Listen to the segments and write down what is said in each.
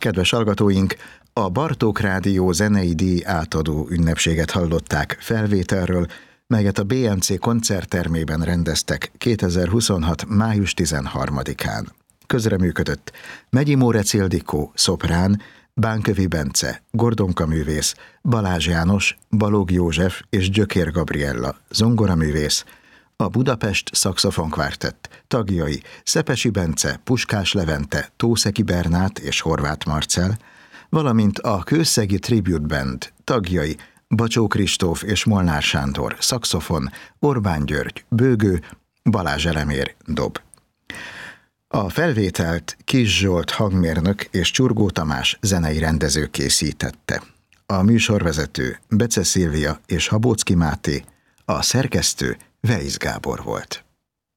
Kedves hallgatóink, a Bartók Rádió zenei díj átadó ünnepséget hallották felvételről, melyet a BMC koncerttermében rendeztek 2026. május 13-án. Közreműködött Megyi Mórec Ildikó, szoprán, Bánkövi Bence, Gordonka művész, Balázs János, Balogh József és Gyökér Gabriella, zongoraművész, a Budapest szaxofonkvártett tagjai Szepesi Bence, Puskás Levente, Tószeki Bernát és Horváth Marcell, valamint a Kőszegi Tribute Band tagjai Bacsó Kristóf és Molnár Sándor, szaxofon, Orbán György, bőgő, Balázs Elemér, dob. A felvételt Kiss Zsolt hangmérnök és Csurgó Tamás zenei rendező készítette. A műsorvezető Bece Szilvia és Habóczky Máté, a szerkesztő Weisz Gábor volt.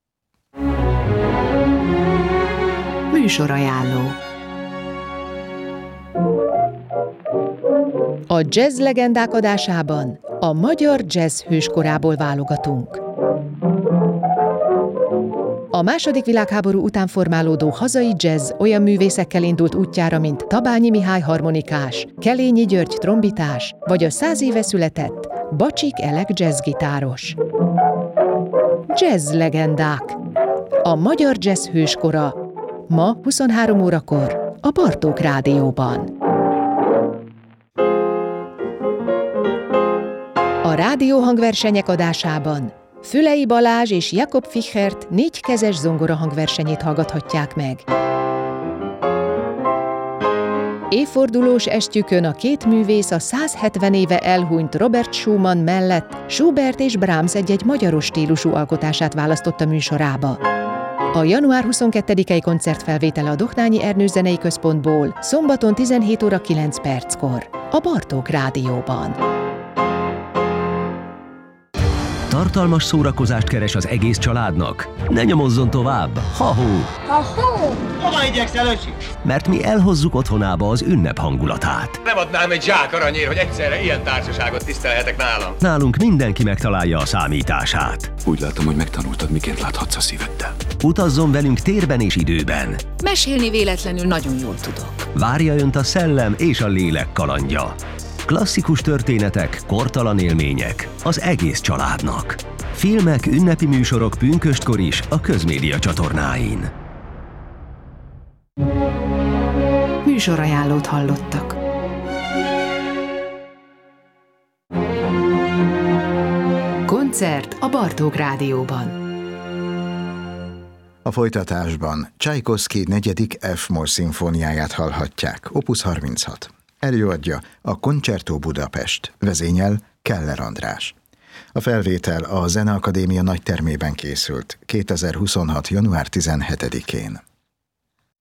Műsorajánló. A jazz legendák adásában a magyar jazz hőskorából válogatunk. A II. Világháború után formálódó hazai jazz olyan művészekkel indult útjára, mint Tabányi Mihály harmonikás, Kelényi György trombitás, vagy a 100 éve született Bacsik Elek jazzgitáros. Jazz legendák. A magyar jazz hőskora. Ma 23 órakor a Bartók Rádióban. A rádióhangversenyek adásában Fülei Balázs és Jakob Fichert 4-kezes zongorahangversenyét hallgathatják meg. Évfordulós estjükön a két művész a 170 éve elhunyt Robert Schumann mellett Schubert és Brahms egy-egy magyaros stílusú alkotását választotta műsorába. A január 22-i koncertfelvétele a Dohnányi Ernő Zenei Központból szombaton 17 óra 9 perckor a Bartók Rádióban. Tartalmas szórakozást keres az egész családnak? Ne nyomozzon tovább! Ha-hó! Ha-hó! Hova igyekszel, öcsi? Mert mi elhozzuk otthonába az ünnep hangulatát. Nem adnám egy zsák aranyért, hogy egyszerre ilyen társaságot tisztelhetek nálam. Nálunk mindenki megtalálja a számítását. Úgy látom, hogy megtanultad, miként láthatsz a szíveddel. Utazzon velünk térben és időben. Mesélni véletlenül nagyon jól tudok. Várja önt a szellem és a lélek kalandja. Klasszikus történetek, kortalan élmények az egész családnak. Filmek, ünnepi műsorok pünköstkor is a Közmédia csatornáin. Műsorajánlót hallottak. Koncert a Bartók Rádióban. A folytatásban Csajkovszky 4. F-moll szimfóniáját hallhatják, opus 36. Előadja a Concerto Budapest, vezényel Keller András. A felvétel a Zeneakadémia nagytermében készült 2026. január 17-én.